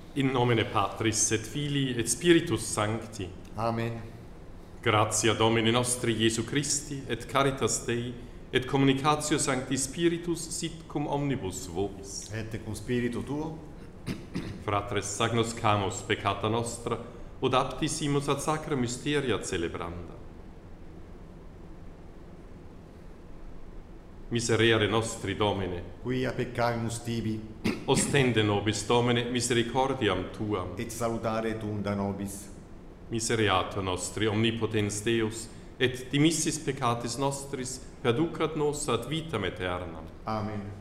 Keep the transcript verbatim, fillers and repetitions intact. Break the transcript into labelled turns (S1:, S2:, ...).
S1: In nomine Patris et Filii et Spiritus Sancti.
S2: Amen.
S1: Gratia Domini nostri Iesu Christi et caritas Dei et communicatio Sancti Spiritus sit cum omnibus vobis.
S2: Et cum spiritu tuo,
S1: Fratres agnoscamus peccata nostra, od aptissimus ad sacra mysteria celebranda. Miserere nostri Domine,
S2: quia peccavimus tibi,
S1: ostende nobis Domine misericordiam Tuam,
S2: et salutare tunda nobis.
S1: Misereatur nostri omnipotens Deus, et dimissis peccatis nostris perducat nos ad vitam aeternam.
S2: Amen.